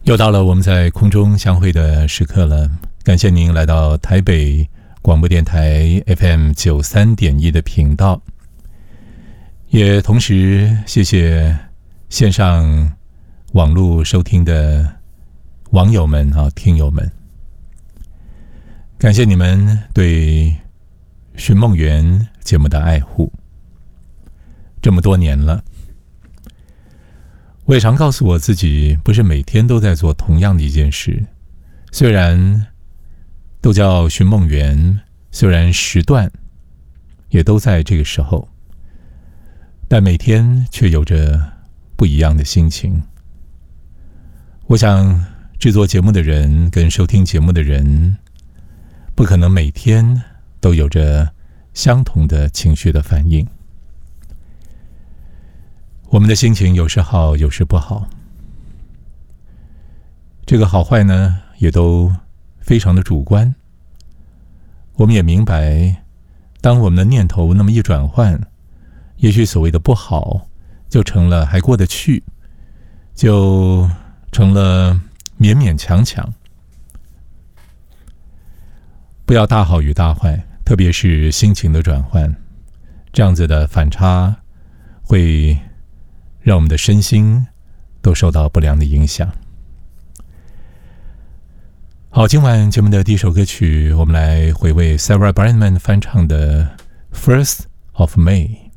又到了我们在空中相会的时刻了，感谢您来到台北广播电台 FM 93.1的频道，也同时谢谢线上网络收听的网友们听友们，感谢你们对寻梦园节目的爱护。这么多年了，我也常告诉我自己，不是每天都在做同样的一件事。虽然都叫寻梦园，虽然时段也都在这个时候，但每天却有着不一样的心情。我想制作节目的人跟收听节目的人，不可能每天都有着相同的情绪的反应。我们的心情有时好，有时不好。这个好坏呢，也都非常的主观。我们也明白，当我们的念头那么一转换，也许所谓的不好，就成了还过得去，就成了勉勉强强。不要大好与大坏，特别是心情的转换，这样子的反差会让我们的身心都受到不良的影响。好，今晚节目的第一首歌曲，我们来回味 Sarah Brightman 翻唱的《First of May》。